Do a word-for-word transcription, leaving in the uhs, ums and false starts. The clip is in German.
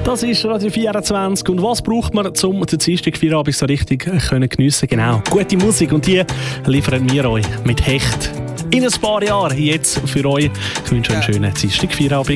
Das ist Radio vierundzwanzig. Und was braucht man, um den Dienstagfeierabend so richtig können geniessen? Genau, gute Musik. Und die liefern wir euch mit Hecht. In ein paar Jahren jetzt für euch. Ich wünsche euch einen schönen Dienstagfeierabend.